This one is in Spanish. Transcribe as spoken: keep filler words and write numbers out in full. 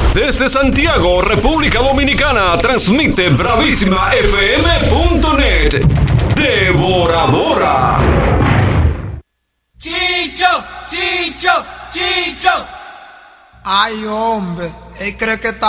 Desde Santiago, República Dominicana, transmite bravísima f m punto net. Devoradora. Chicho, Chicho, Chicho. Ay, hombre, él cree que está